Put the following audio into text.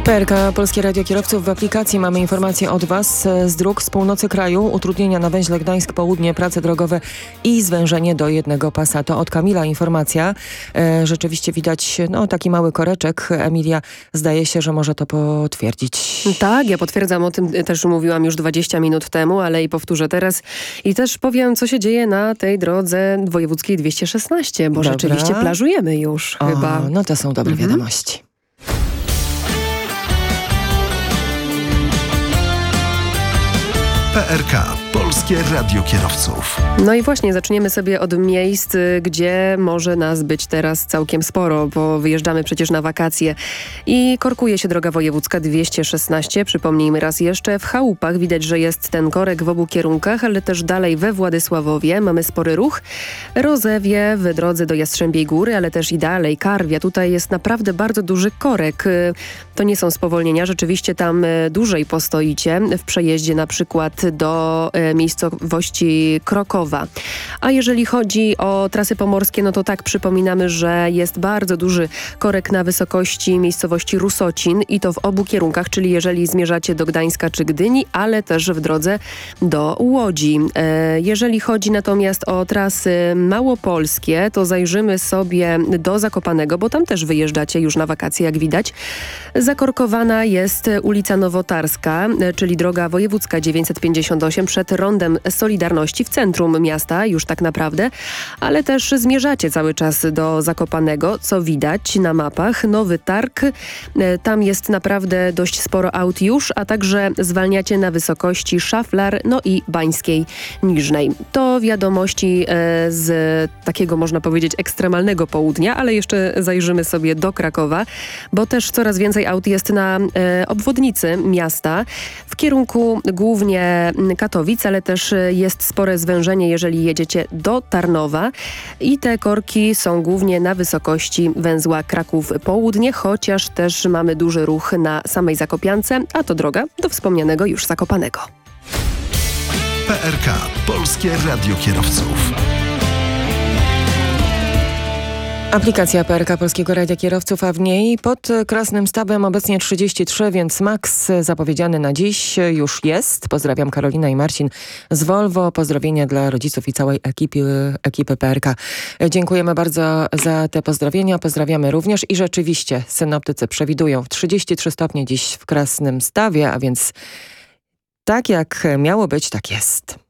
PRK, Polskie Radio Kierowców. W aplikacji mamy informacje od Was z dróg z północy kraju. Utrudnienia na węźle Gdańsk Południe, prace drogowe i zwężenie do jednego pasa. To od Kamila informacja. Rzeczywiście widać taki mały koreczek. Emilia zdaje się, że może to potwierdzić. Tak, ja potwierdzam, o tym też mówiłam już 20 minut temu, ale i powtórzę teraz. I też powiem, co się dzieje na tej drodze wojewódzkiej 216, bo rzeczywiście plażujemy już chyba. No to są dobre wiadomości. PRK, Polskie Radio Kierowców. No i właśnie zaczniemy sobie od miejsc, gdzie może nas być teraz całkiem sporo, bo wyjeżdżamy przecież na wakacje i korkuje się droga wojewódzka 216. Przypomnijmy raz jeszcze, w Chałupach widać, że jest ten korek w obu kierunkach, ale też dalej we Władysławowie mamy spory ruch. Rozewie w drodze do Jastrzębiej Góry, ale też i dalej Karwia. Tutaj jest naprawdę bardzo duży korek. To nie są spowolnienia, rzeczywiście tam dłużej postoicie w przejeździe na przykład do miejscowości Krokowa. A jeżeli chodzi o trasy pomorskie, no to tak, przypominamy, że jest bardzo duży korek na wysokości miejscowości Rusocin i to w obu kierunkach, czyli jeżeli zmierzacie do Gdańska czy Gdyni, ale też w drodze do Łodzi. Jeżeli chodzi natomiast o trasy małopolskie, to zajrzymy sobie do Zakopanego, bo tam też wyjeżdżacie już na wakacje, jak widać. Zakorkowana jest ulica Nowotarska, czyli droga wojewódzka 958 przed Rondem Solidarności w centrum miasta, już tak naprawdę, ale też zmierzacie cały czas do Zakopanego, co widać na mapach. Nowy Targ, tam jest naprawdę dość sporo aut już, a także zwalniacie na wysokości Szaflar, no i Bańskiej Niżnej. To wiadomości z takiego, można powiedzieć, ekstremalnego południa, ale jeszcze zajrzymy sobie do Krakowa, bo też coraz więcej aut jest na obwodnicy miasta w kierunku głównie Katowic, ale też jest spore zwężenie, jeżeli jedziecie do Tarnowa i te korki są głównie na wysokości węzła Kraków Południe, chociaż też mamy duży ruch na samej Zakopiance, a to droga do wspomnianego już Zakopanego. PRK, Polskie Radio Kierowców. Aplikacja PRK Polskiego Radia Kierowców, a w niej pod Krasnym Stawem obecnie 33, więc maks zapowiedziany na dziś już jest. Pozdrawiam, Karolina i Marcin z Volvo. Pozdrowienia dla rodziców i całej ekipy PRK. Dziękujemy bardzo za te pozdrowienia. Pozdrawiamy również i rzeczywiście synoptycy przewidują 33 stopnie dziś w Krasnym Stawie, a więc tak jak miało być, tak jest.